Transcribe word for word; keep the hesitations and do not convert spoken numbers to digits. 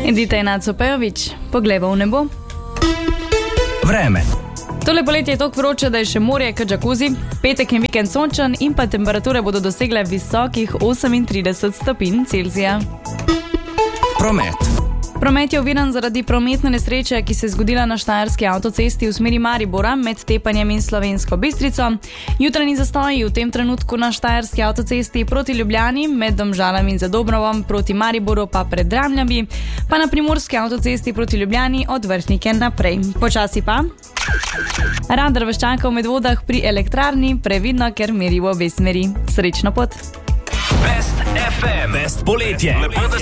Edita Inaco Pejović, Poglejva v nebo. Vreme. Tole poletje je toliko vroče, da je še morje kot džakuzi. Petek in vikend sončen in pa temperature bodo dosegle visokih osemintrideset stopinj Celzija. Promet. Promet je oviran zaradi prometne nesreče, ki se je zgodila na štajerski avtocesti v smeri Maribora med Tepanjem in Slovensko Bistrico. Jutranji zastoji v tem trenutku na štajerski avtocesti proti Ljubljani med Domžalami in Zadobrovom, proti Mariboru pa pred Dramljami, pa na primorski avtocesti proti Ljubljani od Vrhnike naprej. Počasi pa radar vas čaka v Medvodah pri elektrarni, previdno, ker meri v obe smeri. Srečno pot! Best ef em, Best poletje.